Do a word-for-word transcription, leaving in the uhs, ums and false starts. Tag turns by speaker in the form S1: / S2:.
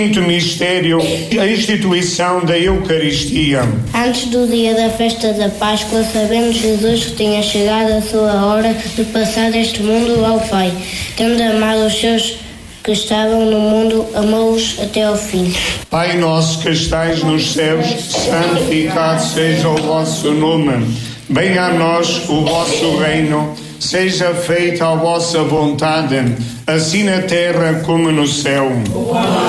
S1: Quinto mistério, a instituição da Eucaristia.
S2: Antes do dia da festa da Páscoa, sabendo Jesus que tinha chegado a sua hora de passar deste mundo ao Pai. Tendo amado os seus que estavam no mundo, amou-os até ao fim.
S1: Pai nosso que estais nos céus, santificado seja o vosso nome. Venha a nós o vosso reino. Seja feita a vossa vontade, assim na terra como no céu.